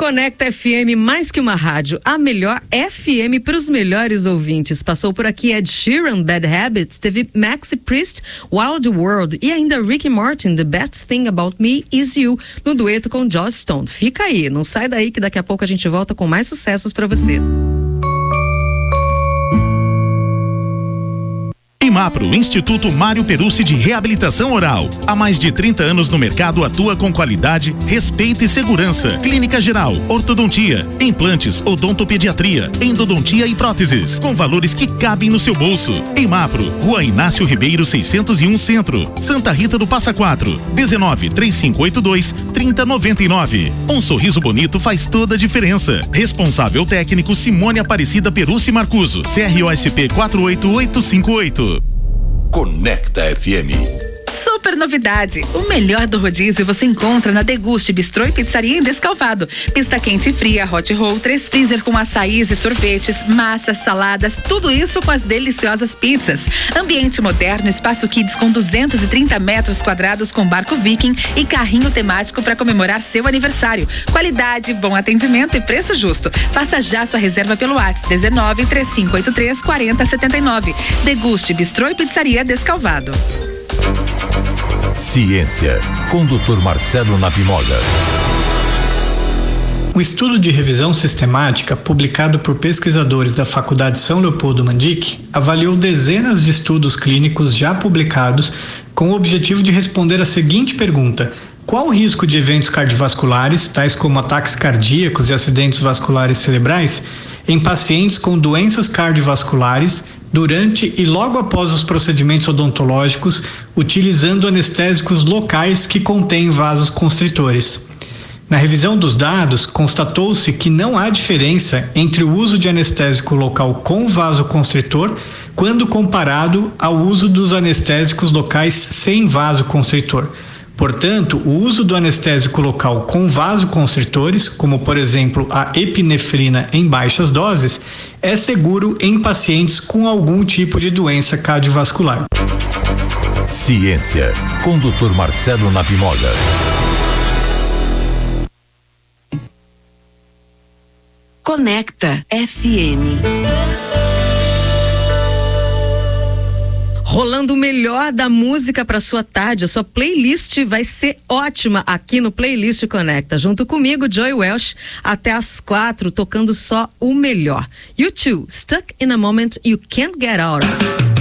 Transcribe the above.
Conecta FM, mais que uma rádio, a melhor FM para os melhores ouvintes. Passou por aqui Ed Sheeran, Bad Habits, teve Maxi Priest, Wild World e ainda Ricky Martin, The Best Thing About Me Is You, no dueto com Joss Stone. Fica aí, não sai daí que daqui a pouco a gente volta com mais sucessos para você. IMAPRO, Instituto Mário Perussi de Reabilitação Oral. Há mais de 30 anos no mercado, atua com qualidade, respeito e segurança. Clínica geral, ortodontia, implantes, odontopediatria, endodontia e próteses, com valores que cabem no seu bolso. IMAPRO, Rua Inácio Ribeiro 601 Centro, Santa Rita do Passa Quatro, 19-3582-3099. Um sorriso bonito faz toda a diferença. Responsável técnico Simone Aparecida Perussi Marcuso, CROSP 48858. Conecta FM. Super novidade! O melhor do rodízio você encontra na Deguste Bistrô e Pizzaria em Descalvado. Pista quente e fria, hot roll, 3 freezers com açaís e sorvetes, massas, saladas, tudo isso com as deliciosas pizzas. Ambiente moderno, espaço kids com 230 metros quadrados com barco viking e carrinho temático para comemorar seu aniversário. Qualidade, bom atendimento e preço justo. Faça já sua reserva pelo WhatsApp 19-3583-4079. Deguste Bistrô e Pizzaria Descalvado. Ciência, com Dr. Marcelo Nabimoga. Um estudo de revisão sistemática publicado por pesquisadores da Faculdade São Leopoldo Mandic avaliou dezenas de estudos clínicos já publicados com o objetivo de responder a seguinte pergunta: qual o risco de eventos cardiovasculares, tais como ataques cardíacos e acidentes vasculares cerebrais, em pacientes com doenças cardiovasculares durante e logo após os procedimentos odontológicos, utilizando anestésicos locais que contêm vasos constritores. Na revisão dos dados, constatou-se que não há diferença entre o uso de anestésico local com vasoconstritor quando comparado ao uso dos anestésicos locais sem vasoconstritor. Portanto, o uso do anestésico local com vasoconstritores, como por exemplo a epinefrina em baixas doses, é seguro em pacientes com algum tipo de doença cardiovascular. Ciência, com Dr. Marcelo Nabimoga. Conecta FM. Rolando o melhor da música para sua tarde. A sua playlist vai ser ótima aqui no Playlist Conecta. Junto comigo, Joy Welsh, até às 4, tocando só o melhor. U2, Stuck in a Moment You Can't Get Out of.